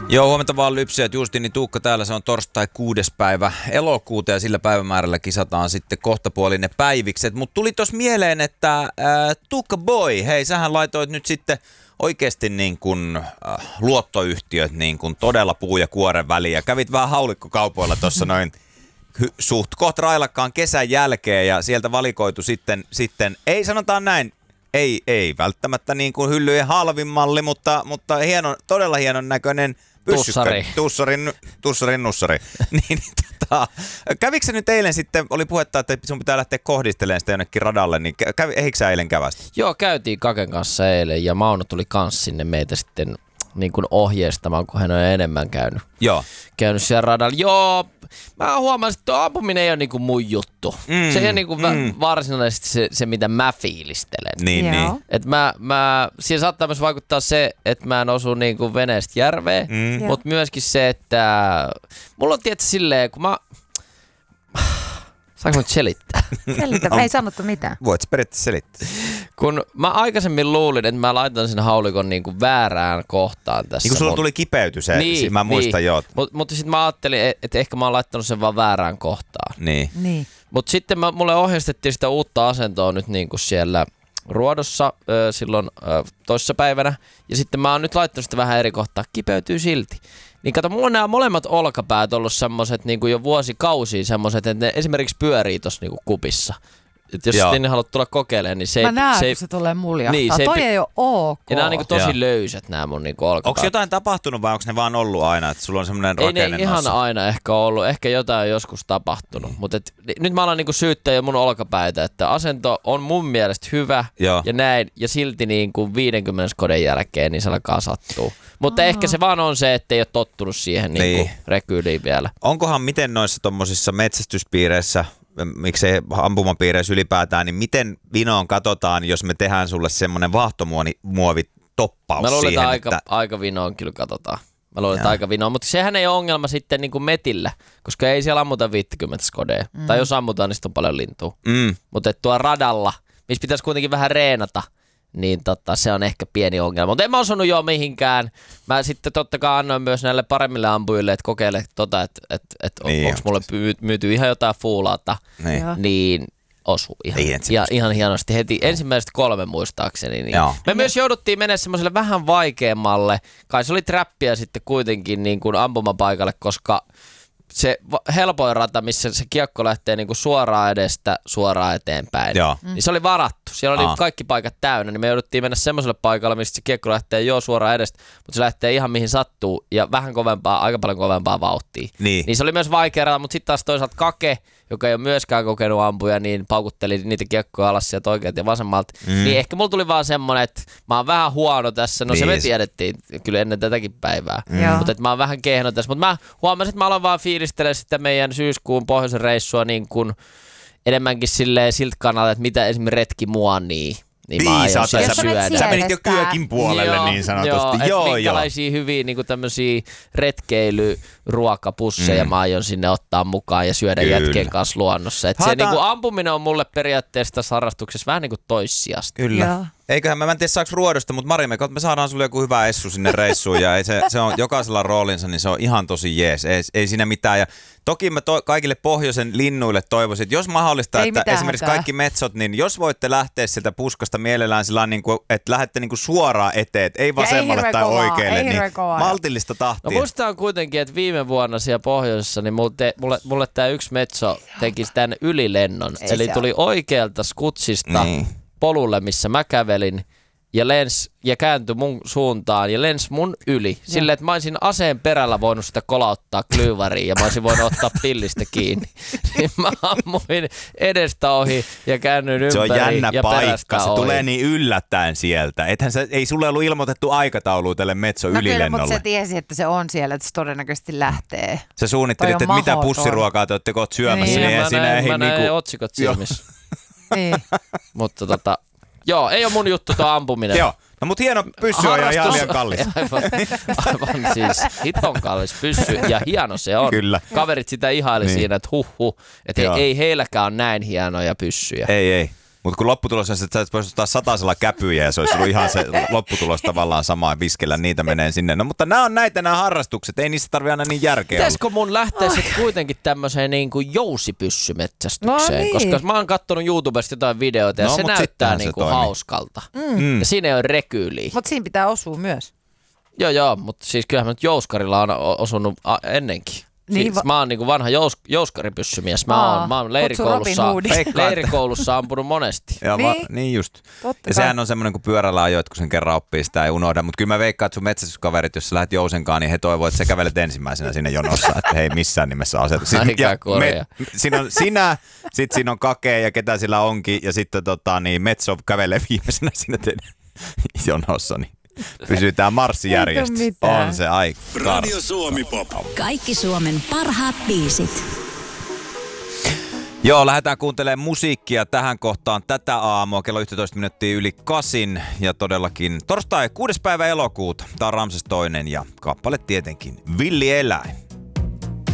Joo, huomenta vaan Lypsyjät, Justini Tuukka täällä. Se on torstai 6. päivä elokuuta ja sillä päivämäärällä kisataan sitten kohtapuolin ne päivikset. Mutta tuli tuossa mieleen, että Tuukka boy, hei sähän laitoit nyt sitten oikeasti niin kuin luottoyhtiöt niin kuin todella puu ja kuoren väliin ja kävit vähän haulikkokaupoilla tuossa noin suht koht railakkaan kesän jälkeen ja sieltä valikoitu sitten ei sanotaan näin, ei välttämättä niin kuin hyllyjen halvin malli, mutta todella hienon näköinen Tussarin nussari. Niin, kävikö nyt eilen sitten, oli puhetta, että sun pitää lähteä kohdistelemaan sitä jonnekin radalle, niin eikö sä eilen kävästä? Joo, käytiin Kaken kanssa eilen ja Mauno tuli kanssa sinne meitä sitten niin kuin ohjeistamaan, kun hän on enemmän käynyt siellä radalla. Joo, mä huomasin, että tuo ampuminen ei ole niin kuin mun juttu. Se ei ole niin kuin varsinaisesti se, mitä mä fiilistelen. Niin. Et siinä saattaa myös vaikuttaa se, että mä en osu niin kuin veneestä järveen, mutta myöskin se, että mulla on tietysti silleen, kun mä... Saanko nyt selittää? Selitä, ei sanottu mitään. Voit periaatteessa selittää. Kun mä aikaisemmin luulin, että mä laitan sen haulikon niin kuin väärään kohtaan tässä. Niin kun sulla tuli kipeyty se, mä muistan joo. Mutta sitten mä ajattelin, että ehkä mä oon laittanut sen vaan väärään kohtaan. Niin. Mutta sitten mulle ohjeistettiin sitä uutta asentoa nyt niin kuin siellä Ruodossa silloin toissa päivänä. Ja sitten mä oon nyt laittanut sitä vähän eri kohtaa, kipeytyy silti. Niin kato, mulla on nämä molemmat olkapäät ollut semmoset niin kuin jo vuosikausia semmoset, että ne esimerkiksi pyörii tossa niin kuin kupissa. Et jos sitten haluat tulla kokeilemaan, niin se ei... Mä näen, kun se tulee muljahtaa. Niin, toi ei ole ok. Ja nämä on niin tosi löysät nämä mun niin olkapäät. Onko jotain tapahtunut vai onko ne vaan ollut aina, että sulla on semmoinen rakenne? Ei ne ihan aina ehkä ollut. Ehkä jotain on joskus tapahtunut. Mutta nyt mä alan niin syyttää jo mun olkapäitä, että asento on mun mielestä hyvä ja näin. Ja silti niin kuin 50 skoden jälkeen niin se alkaa sattua. Mutta ehkä se vaan on se, että ei ole tottunut siihen niin rekyyliin vielä. Onkohan miten noissa tommosissa metsästyspiireissä, miksei ampumapiireissä ylipäätään, niin miten vinoon katsotaan, jos me tehdään sulle semmoinen vaahtomuovitoppaus mä luulen, siihen? että aika vinoon kyllä katsotaan. Mä luulen, että aika vinoon, mutta sehän ei ole ongelma sitten niin kuin metillä, koska ei siellä ammuta 50 skodea. Tai jos ammutaan, niin sitten on paljon lintua. Mutta tuo radalla, missä pitäisi kuitenkin vähän reenata, niin se on ehkä pieni ongelma. Mutta en mä osunut jo mihinkään. Mä sitten totta kai annoin myös näille paremmille ampujille, että kokeile että onko mulle myyty ihan jotain fuulaata. Niin osui ihan hienosti heti ensimmäiset 3 muistaakseni. Niin. Me myös jouduttiin mennä semmoiselle vähän vaikeammalle. Kai se oli trappia sitten kuitenkin niin kuin ampumapaikalle, koska se helpoin rata, missä se kiekko lähtee niinku suoraan edestä suoraan eteenpäin, niin se oli varattu. Siellä oli kaikki paikat täynnä, niin me jouduttiin mennä semmoiselle paikalle, missä se kiekko lähtee suoraan edestä, mutta se lähtee ihan mihin sattuu ja vähän kovempaa, aika paljon kovempaa vauhtia. Niin se oli myös vaikea rata, mutta sitten taas toisaalta Kake, joka ei ole myöskään kokenut ampuja, niin paukutteli niitä kiekkoja alas sieltä oikealta ja vasemmalta. Niin ehkä mulla tuli vaan semmoinen, että mä oon vähän huono tässä. No se me tiedettiin kyllä ennen tätäkin päivää. Mutta että mä oon vähän kehno tässä. Mutta mä huomasin, että mä aloin vaan fiilistellä sitä meidän syyskuun pohjoisen reissua niin kuin enemmänkin siltä kannalta, että mitä esimerkiksi retki muanii. Niin mä aion syödä. Sä menit jo kyökin puolelle niin sanotusti. Minkälaisia hyviä niin kuin tämmöisiä retkeilyruokapusseja mä aion sinne ottaa mukaan ja syödä jätkien kanssa luonnossa. Et se niin kuin ampuminen on mulle periaatteessa tässä harrastuksessa vähän niin kuin toissijasta. Kyllä. Eiköhän mä en tiedä saaks Ruodosta, mutta Mari, me saadaan sulle joku hyvä essu sinne reissuun ja se on jokaisella roolinsa, niin se on ihan tosi jees. Ei siinä mitään. Ja toki mä kaikille pohjoisen linnuille toivoisin, että jos mahdollista, että esimerkiksi kaikki metsot, niin jos voitte lähteä sieltä puskasta mielellään sillä niin kuin, että lähdette niin kuin suoraan eteen, ei vasemmalle tai oikealle, niin maltillista tahtia. No muistaan kuitenkin, että viime vuonna siellä pohjoisessa, niin mulle tämä yksi metso teki tämän ylilennon. Eli tuli oikealta skutsista polulle, missä mä kävelin, ja kääntyi mun suuntaan ja lensi mun yli. Silleen, että mä olisin aseen perällä voinut sitä kolauttaa klyyväriin ja mä olisin voinut ottaa pillistä kiinni. Niin mä ammuin edestä ohi ja käännyin ympäri. Se on jännä ja paikka, se ohi. tulee niin yllättäen sieltä. Ei sulle ollut ilmoitettu aikataulua tälle Metso ylilennolle. Kyllä, mutta se tiesi, että se on siellä, että se todennäköisesti lähtee. Sä suunnittelit, että mitä pussiruokaa te ootte kohta syömässä. Mä näin otsikot silmissä. Niin. Mutta joo, ei ole mun juttu tuo ampuminen. Joo, no mut hieno pyssy on ja ihan liian kallis. Aivan siis hiton kallis pyssy ja hieno se on. Kyllä. Kaverit sitä ihaili siinä, että että ei heilläkään ole näin hienoja pyssyjä. Ei. Mutta kun lopputulos on, että sä et voisi ostaa 100 käpyjä ja se olisi ollut ihan se lopputulos tavallaan sama ja viskellä niitä menee sinne. No mutta nämä on näitä nämä harrastukset, ei niissä tarvitse aina niin järkeä olla. Pitäisikö mun lähteä sitten kuitenkin tämmöiseen niin kuin jousipyssymetsästykseen? No niin. Koska mä oon kattonut YouTubesta jotain videoita ja No, se mut näyttää sittenhän se niin kuin toimii. hauskalta. Ja siinä ei ole rekyyliä. Mutta siinä pitää osua myös. Joo, mutta siis kyllähän mä nyt jouskarilla on osunut ennenkin. Niin, Siis mä oon niinku vanha jouskaripyssymies. Mä oon leirikoulussa ampunut monesti. Ja Niin. niin just. Totta Ja kai. sehän on semmoinen, kun pyörällä ajoit, kun sen kerran oppii, sitä ei unohda. Mutta kyllä mä veikkaan, että sun metsästyskaverit, jos sä lähdet jousenkaan, niin he toivovat, että sä kävelet ensimmäisenä sinne jonossa. Että hei, missään nimessä asetu. Siinä on sinä, sit siinä on Kake ja ketä sillä onkin. Ja sitten Metsov kävelee viimeisenä siinä teidän jonossa. Niin pysytään marssijärjestys. Ei tule mitään. On se aika. Radio Suomi Pop. Kaikki Suomen parhaat biisit. Joo, lähdetään kuuntelemaan musiikkia tähän kohtaan tätä aamua. Kello 11 minuuttia yli 8. Ja todellakin torstai 6. päivä elokuuta. Tää on Ramses II ja kappale tietenkin Villi eläin.